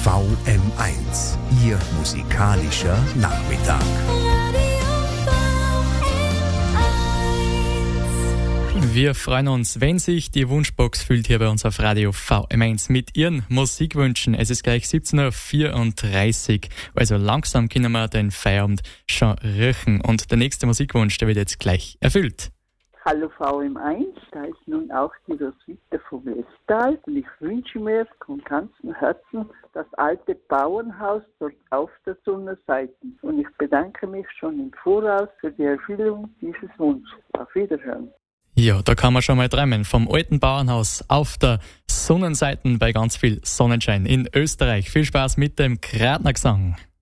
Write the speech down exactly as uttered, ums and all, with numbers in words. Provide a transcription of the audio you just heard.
V M eins, Ihr musikalischer Nachmittag. Wir freuen uns, wenn sich die Wunschbox füllt hier bei uns auf Radio V M eins mit Ihren Musikwünschen. Es ist gleich siebzehn Uhr vierunddreißig, also langsam können wir den Feierabend schon riechen. Und der nächste Musikwunsch, der wird jetzt gleich erfüllt. Hallo V M eins, da ist nun auch die Roswitha vom Westtal und ich wünsche mir von ganzem Herzen das alte Bauernhaus dort auf der Sonnenseite. Und ich bedanke mich schon im Voraus für die Erfüllung dieses Wunsches. Auf Wiederhören. Ja, da kann man schon mal träumen. Vom alten Bauernhaus auf der Sonnenseite bei ganz viel Sonnenschein in Österreich. Viel Spaß mit dem Kärntner Gesang.